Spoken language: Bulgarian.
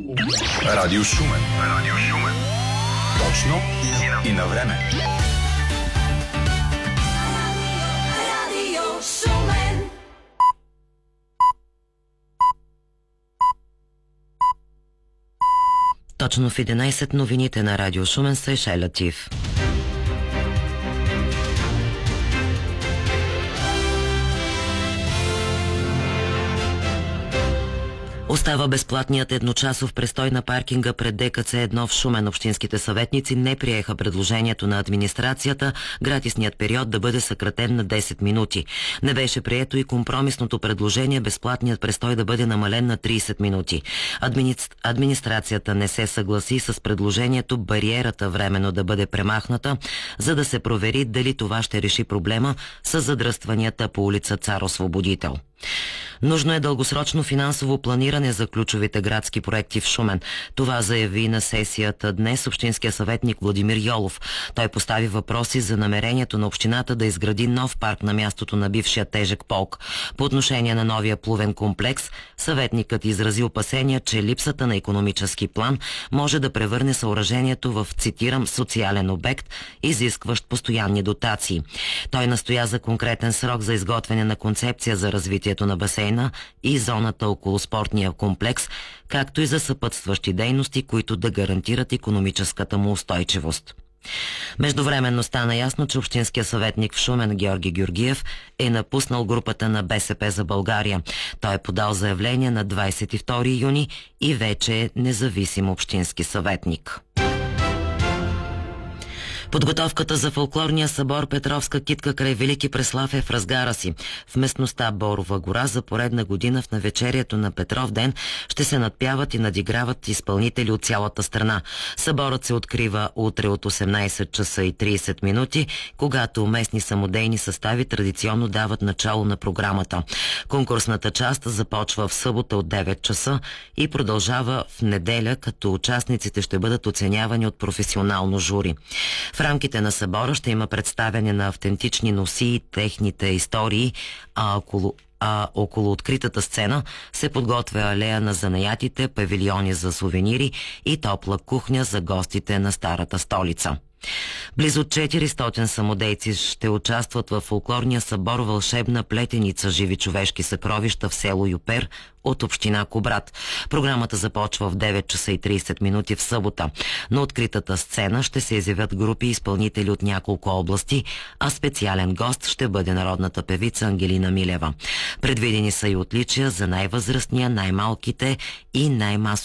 Радио Шумен. Радио Шумен. Точно и на време. Радио Шумен. Точно в 11 новините на Радио Шумен са Ишай Латиф. Остава безплатният едночасов престой на паркинга пред ДКЦ-1 в Шумен. Общинските съветници не приеха предложението на администрацията гратисният период да бъде съкратен на 10 минути. Не беше прието и компромисното предложение безплатният престой да бъде намален на 30 минути. Администрацията не се съгласи с предложението бариерата временно да бъде премахната, за да се провери дали това ще реши проблема с задръстванията по улица Цар Освободител. Нужно е дългосрочно финансово планиране за ключовите градски проекти в Шумен. Това заяви на сесията днес общинския съветник Владимир Йолов. Той постави въпроси за намерението на общината да изгради нов парк на мястото на бившия тежък полк. По отношение на новия плувен комплекс, съветникът изрази опасения, че липсата на икономически план може да превърне съоръжението в, цитирам, социален обект, изискващ постоянни дотации. Той настоя за конкретен срок за изготвяне на концепция за развитието на басейна и зоната около спортния комплекс, както и за съпътстващи дейности, които да гарантират икономическата му устойчивост. Междувременно стана ясно, че общинския съветник в Шумен Георги Георгиев е напуснал групата на БСП за България. Той е подал заявление на 22 юни и вече е независим общински съветник. Подготовката за фолклорния събор Петровска китка край Велики Преслав е в разгара си. В местността Борова гора за поредна година в навечерието на Петров ден ще се надпяват и надиграват изпълнители от цялата страна. Съборът се открива утре от 18 часа и 30 минути, когато местни самодейни състави традиционно дават начало на програмата. Конкурсната част започва в събота от 9 часа и продължава в неделя, като участниците ще бъдат оценявани от професионално жури. В рамките на събора ще има представяне на автентични носии, техните истории, а около откритата сцена се подготвя алея на занаятите, павилиони за сувенири и топла кухня за гостите на старата столица. Близо 400 самодейци ще участват в фолклорния събор Вълшебна плетеница живи човешки съкровища в село Юпер от община Кубрат. Програмата започва в 9 часа и 30 минути в събота. На откритата сцена ще се изявят групи изпълнители от няколко области, а специален гост ще бъде народната певица Ангелина Милева. Предвидени са и отличия за най-възрастния, най-малките и най-масовите